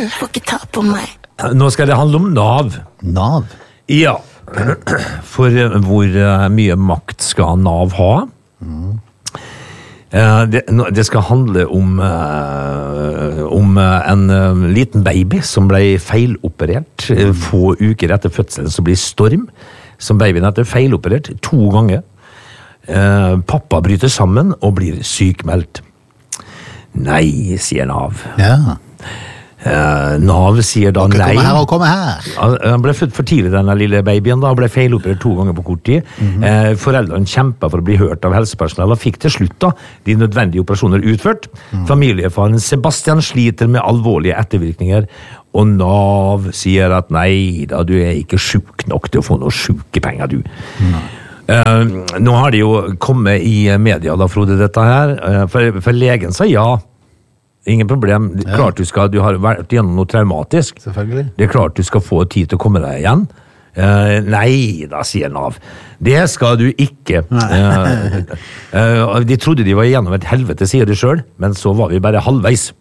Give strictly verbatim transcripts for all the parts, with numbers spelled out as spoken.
får ikke ta på meg. Nå skal det handle om Nav. Nav? Ja, for hvor mye makt skal Nav ha? Mm. Det, det skal handle om, om en liten baby som ble feiloperert. Få uker etter fødselen så blir Storm, som babyen etter feiloperert to ganger. Pappa bryter sammen og blir sykmeldt. Nei, sier Nav. Ja. Uh, Nav sier da okay, nei. Kom her og kom her. Han ble født for tidlig, denne lille babyen. Da ble feiloperert to ganger på kort tid. Mm-hmm. uh, Foreldrene kjempet for å bli hørt av helsepersonell og fikk til slutt da de nødvendige operasjoner utført. Mm. Familiefaren Sebastian sliter med alvorlige ettervirkninger, og Nav sier at nei da, du er ikke syk nok til å få noe sykepenger, du. Mm. Uh, nå har det jo kommet i media da, Frode, dette her, uh, for, for legen sa ja. Ingen problem. Ja. Klart du skal, du har vært gjennom noe traumatisk. Selvfølgelig. Det er klart du skal få tid til å komme deg igjen. Uh, nei, da sier Nav. Det skal du ikke. Uh, uh, de trodde de var igjennom et helvete, sier de selv, men så var vi bare halvveis.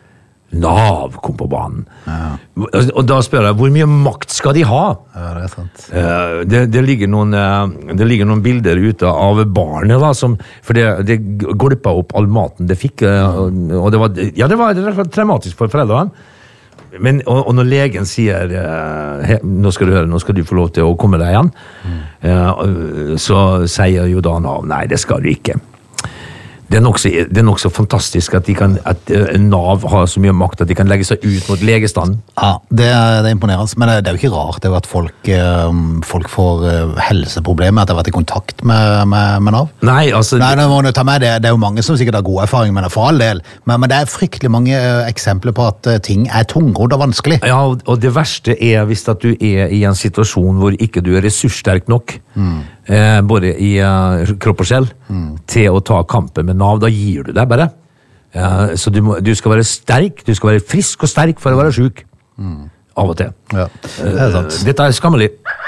Nav kom på banen. Ja. Og da spør jeg, hvor mye makt skal de ha? Ja, det er sant. Uh, det, det, ligger noen, uh, det ligger noen bilder ute av barnet, da, som, for det, det gulpa opp all maten det fikk, uh, og det var, ja, det var, det var traumatisk for foreldrene. Men, og, og når legen sier, uh, he, nå skal du høre, nå skal du få lov til å komme deg igjen, mm. uh, så sier jo da Nav, nei, det skal du ikke. Det er nok så, det er nok så fantastisk at, de kan, at Nav har så mye makt at de kan legge seg ut mot legestanden. Ja, det er, det er imponerende, men det er jo ikke rart det er jo at folk, folk får helseproblemer etter å ha vært i kontakt med, med, med Nav. Nei, altså... Nei, det, må du ta med, det, det er jo mange som sikkert har god erfaring med det for all del, men, men det er fryktelig mange eksempler på at ting er tungrodd og vanskelig. Ja, og det verste er hvis at du er i en situasjon hvor ikke du er ressurssterk nok, mm. eh, både i uh, kropp og sjel, mm. til å ta kampen med Nav, da gir du deg bare. Uh, så du, må, du skal være sterk, du skal være frisk og sterk for å være syk. Mm. Av og til. Ja, det er sant. Uh, dette er skammelig.